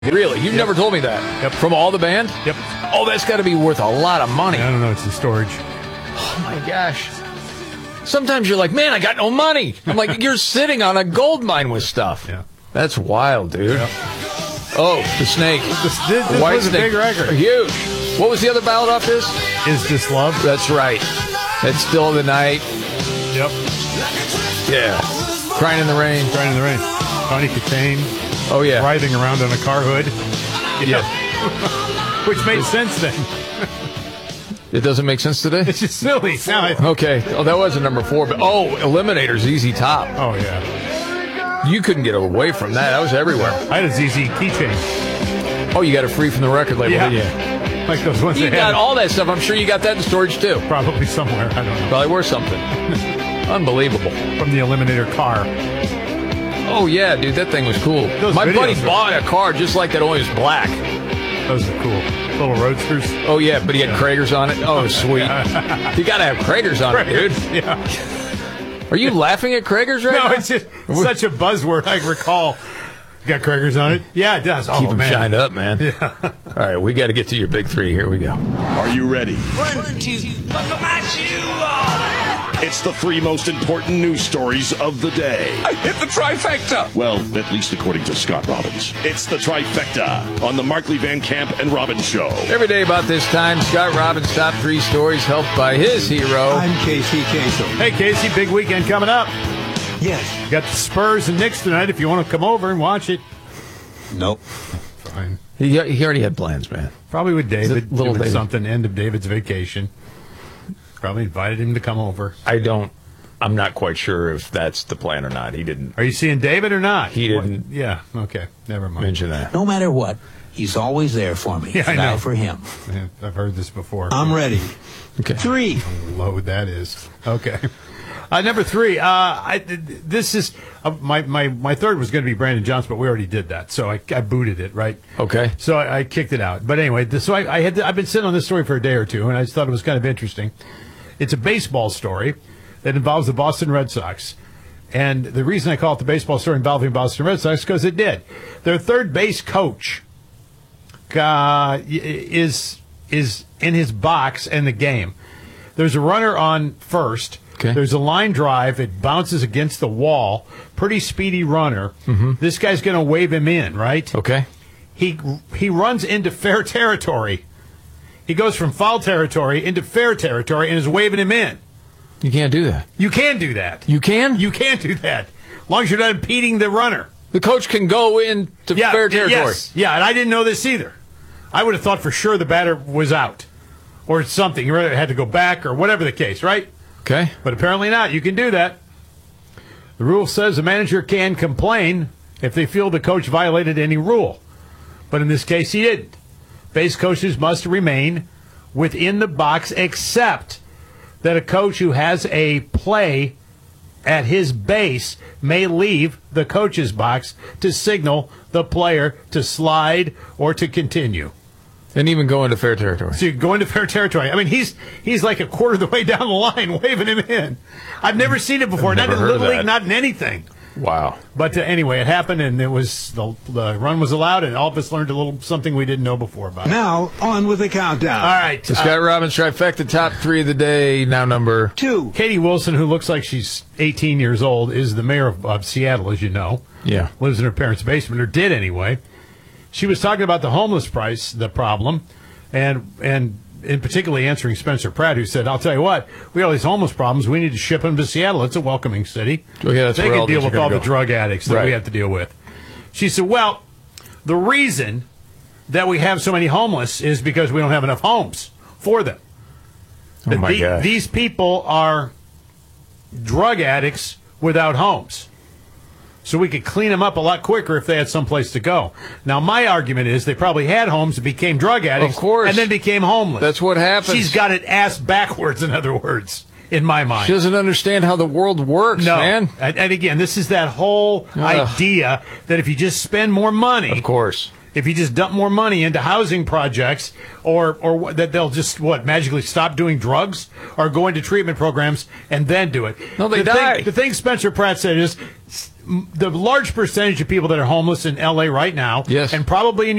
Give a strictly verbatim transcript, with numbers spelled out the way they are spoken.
Really? You've Yep. never told me that? Yep. From all the band? Yep. Oh, that's got to be worth a lot of money. I don't know. It's in storage. Oh, my gosh. Sometimes you're like, man, I got no money. I'm like, you're sitting on a gold mine with stuff. Yeah. That's wild, dude. Yep. Oh, the snake. This, this, The this white was a snake. big record. Huge. What was the other ballad off this? Is This Love? That's right. It's Still the Night. Yep. Yeah. Crying in the Rain. Crying in the Rain. Tawny Katane. Oh, yeah. Writhing around on a car hood. Yeah. Which made sense then. It doesn't make sense today? It's just silly. Now I, Okay. Oh, that was a number four. But oh, Eliminator's Easy Top. oh, yeah. You couldn't get away from that. That was everywhere. I had a Z Z keychain. Oh, you got it free from the record label, Yeah. didn't you? Like those ones You they got had all that stuff. I'm sure you got that in storage, too. probably somewhere. I don't know. Probably worth something. Unbelievable. From the Eliminator car. Oh, yeah, dude, that thing was cool. Those My buddy videos are- bought a car just like that, only it was black. Those are cool. Little roadsters. Oh, yeah, but he had Kragers on it. Oh, sweet. You got to have Kragers on it, dude. Yeah. Are you laughing at Kragers right No, now? it's just such a buzzword I recall. Got Kragers on it? Yeah, it does. Oh, Keep them man. shined up, man. Yeah. All right, we got to get to your big three. Here we go. Are you ready? One, two, buckle my shoe on. It's the three most important news stories of the day. I hit the trifecta. Well, at least according to Scott Robbins. It's the trifecta on the Markley Van Camp and Robbins Show. Every day about this time, Scott Robbins' top three stories helped by his hero. I'm Casey Kasem. Hey, Casey, big weekend coming up. Yes. Got the Spurs and Knicks tonight if you want to come over and watch it. Nope. Fine. He, he already had plans, man. Probably with David. little doing David. something, end of David's vacation. Probably invited him to come over. I don't, I'm not quite sure if that's the plan or not. He didn't Are you seeing David or not? He didn't- What? Yeah, okay. Never mind. mention that. No matter what, he's always there for me. Yeah, I and know. for him. Yeah, I've heard this before. I'm ready. Okay. Three. Load that is. Okay. Uh, number three. Uh, I, this is uh, my, my my third was going to be Brandon Johnson, but we already did that, so I, I booted it right. Okay. So I, I kicked it out. But anyway, this, so I, I had to, I've been sitting on this story for a day or two, and I just thought it was kind of interesting. It's a baseball story that involves the Boston Red Sox. And the reason I call it the baseball story involving Boston Red Sox is because it did. Their third base coach uh, is is in his box in the game. There's a runner on first. Okay. There's a line drive. It bounces against the wall. Pretty speedy runner. Mm-hmm. This guy's going to wave him in, right? Okay. He he runs into fair territory. He goes from foul territory into fair territory and is waving him in. You can't do that. You can do that. You can? You can't do that. As long as you're not impeding the runner. The coach can go into Yeah, fair territory. Yes. Yeah, and I didn't know this either. I would have thought for sure the batter was out or something. He had to go back or whatever the case, right? Okay. But apparently not. You can do that. The rule says the manager can complain if they feel the coach violated any rule. But in this case, he didn't. Base coaches must remain within the box except that a coach who has a play at his base may leave the coach's box to signal the player to slide or to continue. And even go into fair territory. So you go into fair territory. I mean, he's he's like a quarter of the way down the line waving him in. I've never seen it before. I've Not never in heard Little of League, that. not in anything. Wow. But uh, anyway, it happened, and it was the, the run was allowed, and all of us learned a little something we didn't know before about it. Now, on with the countdown. All right. The uh, Scott Robbins trifecta, top three of the day, now number. Two. Katie Wilson, who looks like she's eighteen years old, is the mayor of, of Seattle, as you know. Yeah. Lives in her parents' basement, or did anyway. She was talking about the homeless price, the problem, and and in particularly answering Spencer Pratt, who said, I'll tell you what, we got all these homeless problems. We need to ship them to Seattle. It's a welcoming city. Okay, that's they where all can deal these are with all gonna the go. drug addicts that Right. we have to deal with. She said, well, the reason that we have so many homeless is because we don't have enough homes for them. Oh, That my the- gosh. These people are drug addicts without homes. So we could clean them up a lot quicker if they had someplace to go. Now, my argument is they probably had homes and became drug addicts. Of course. And then became homeless. That's what happens. She's got it ass backwards, in other words, in my mind. She doesn't understand how the world works, no. man. And, and again, this is that whole Ugh. idea that if you just spend more money, Of course. if you just dump more money into housing projects, or or what- that they'll just what magically stop doing drugs or go into treatment programs and then do it. No, they the die. Thing, the thing Spencer Pratt said is the large percentage of people that are homeless in L A right now, Yes. and probably in